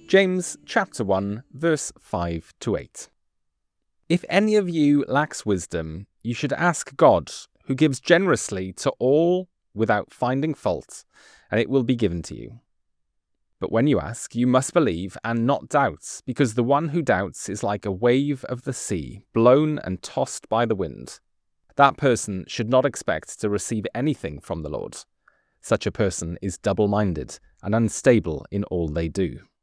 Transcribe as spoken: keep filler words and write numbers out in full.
James chapter one, verse five to eight. If any of you lacks wisdom, you should ask God, who gives generously to all without finding fault, and it will be given to you. But when you ask, you must believe and not doubt, because the one who doubts is like a wave of the sea, blown and tossed by the wind. That person should not expect to receive anything from the Lord. Such a person is double-minded and unstable in all they do.